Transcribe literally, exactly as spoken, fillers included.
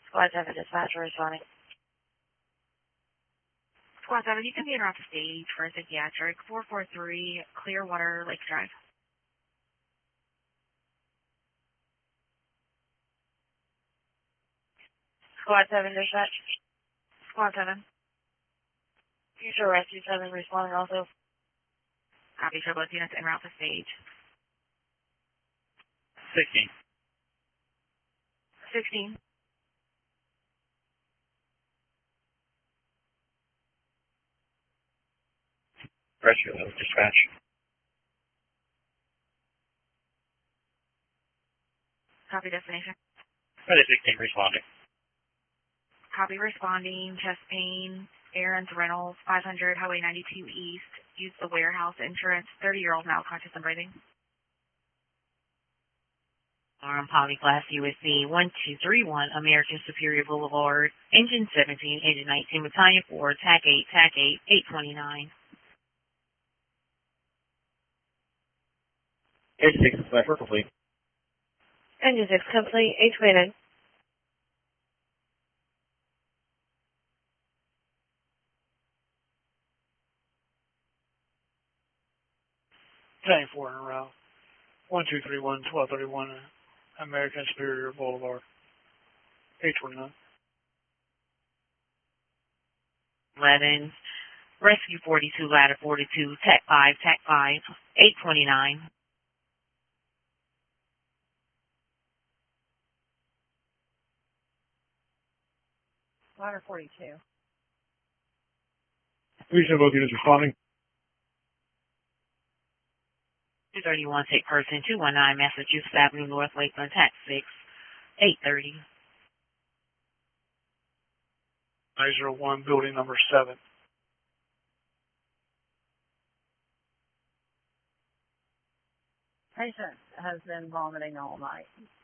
Squad seven dispatcher responding. Squad seven, you can be en route to stage for a psychiatric, four four three Clearwater Lake Drive. Squad seven dispatch. Squad seven. Future Rescue seven responding also. Copy for both units en route to stage. sixteen. sixteen. Rescue level dispatch. Copy destination. Ready sixteen responding. Copy responding, chest pain, Aaron's Reynolds, five hundred Highway ninety-two East. Use the warehouse entrance, thirty-year-old now conscious and breathing. Arm Polyclass U S C one two three one American Superior Boulevard, Engine seventeen, Engine nineteen, Battalion four, T A C eight, T A C eight, eight twenty-nine. Engine six dispatch, we're complete. Engine six complete, eight twenty-nine. Battalion four in a row. one two three one, twelve thirty-one American Superior Boulevard, eight twenty-nine. eleven, Rescue forty-two, Ladder forty-two, T A C five, T A C five, eight twenty-nine. Ladder forty-two. Please have both units responding. two thirty-one, take person, two one nine Massachusetts Avenue, North Lakeland, T A C six, eight thirty. nine zero one, building number seven. Patient has been vomiting all night.